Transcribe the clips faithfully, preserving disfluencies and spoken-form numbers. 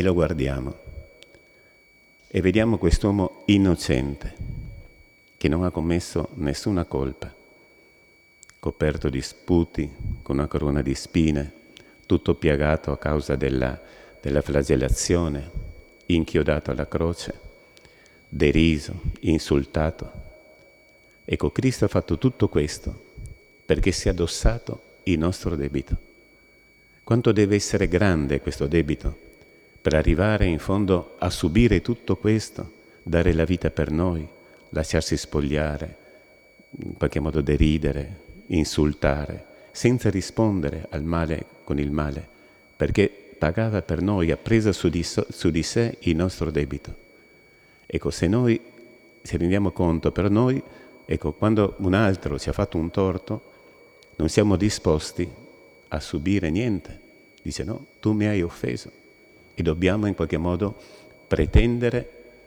e lo guardiamo e vediamo quest'uomo innocente che non ha commesso nessuna colpa, coperto di sputi, con una corona di spine, tutto piagato a causa della, della flagellazione, inchiodato alla croce, deriso, insultato. Ecco, Cristo ha fatto tutto questo perché si è addossato il nostro debito. Quanto deve essere grande questo debito per arrivare in fondo a subire tutto questo, dare la vita per noi, lasciarsi spogliare, in qualche modo deridere, insultare, senza rispondere al male con il male, perché pagava per noi, ha preso su di, so, su di sé il nostro debito. Ecco, se noi ci rendiamo conto, per noi, ecco, quando un altro ci ha fatto un torto, non siamo disposti a subire niente. Dice no, tu mi hai offeso. E dobbiamo in qualche modo pretendere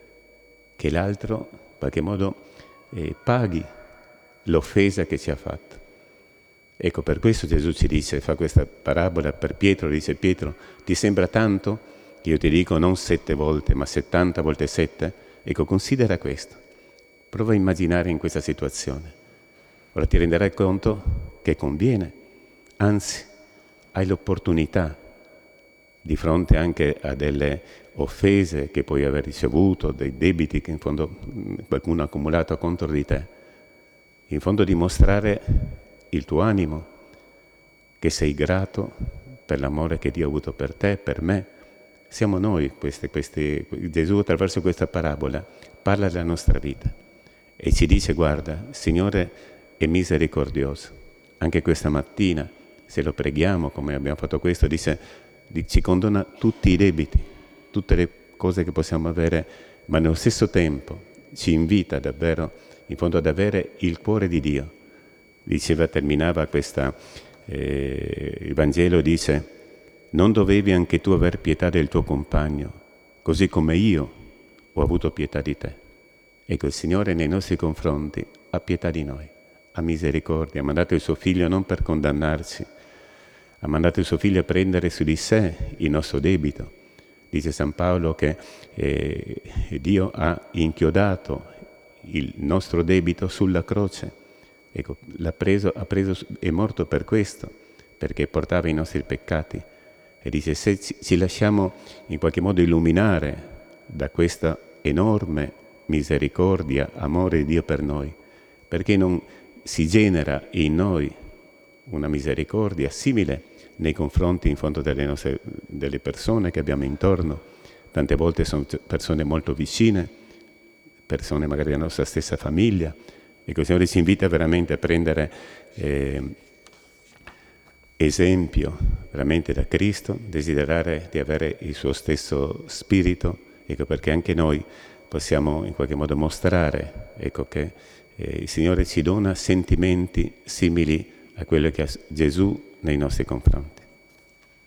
che l'altro in qualche modo eh, paghi l'offesa che ci ha fatto. Ecco, per questo Gesù ci dice, fa questa parabola per Pietro, dice Pietro, ti sembra tanto che io ti dico non sette volte, ma settanta volte sette? Ecco, considera questo. Prova a immaginare in questa situazione. Ora ti renderai conto che conviene, anzi, hai l'opportunità, di fronte anche a delle offese che puoi aver ricevuto, dei debiti che in fondo qualcuno ha accumulato contro di te, in fondo dimostrare il tuo animo, che sei grato per l'amore che Dio ha avuto per te, per me. Siamo noi, queste, queste, Gesù attraverso questa parabola parla della nostra vita e ci dice, guarda, Signore è misericordioso. Anche questa mattina, se lo preghiamo, come abbiamo fatto questo, dice, ci condona tutti i debiti, tutte le cose che possiamo avere, ma nello stesso tempo ci invita davvero, in fondo, ad avere il cuore di Dio. Diceva, terminava questa, eh, il Vangelo dice, non dovevi anche tu aver pietà del tuo compagno, così come io ho avuto pietà di te. Ecco, il Signore nei nostri confronti ha pietà di noi, ha misericordia, ha mandato il suo Figlio non per condannarci, ha mandato il suo Figlio a prendere su di sé il nostro debito. Dice San Paolo che eh, Dio ha inchiodato il nostro debito sulla croce. Ecco, l'ha preso, ha preso, è morto per questo, perché portava i nostri peccati. E dice, se ci, ci lasciamo in qualche modo illuminare da questa enorme misericordia, amore di Dio per noi, perché non si genera in noi una misericordia simile nei confronti in fondo delle, nostre, delle persone che abbiamo intorno. Tante volte sono persone molto vicine, persone magari della nostra stessa famiglia. Ecco, il Signore ci invita veramente a prendere eh, esempio veramente da Cristo, desiderare di avere il suo stesso spirito, ecco, perché anche noi possiamo in qualche modo mostrare, ecco, che eh, il Signore ci dona sentimenti simili a quello che ha Gesù nei nostri confronti.